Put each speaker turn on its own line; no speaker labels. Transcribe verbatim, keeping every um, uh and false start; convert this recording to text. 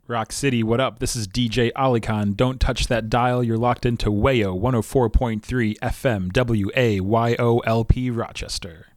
Rock City, what up? This is D J Ali Khan. Don't touch that dial. You're locked into W A Y O one oh four point three F M W A Y O L P Rochester.